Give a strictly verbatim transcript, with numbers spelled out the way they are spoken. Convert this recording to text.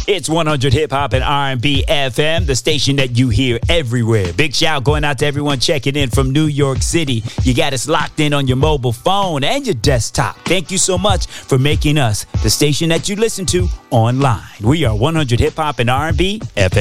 It's one hundred Hip Hop and R and B F M, the station that you hear everywhere. Big shout going out to everyone checking in from New York City. You got us locked in on your mobile phone and your desktop. Thank you so much for making us the station that you listen to online. We are one hundred Hip Hop and R and B F M.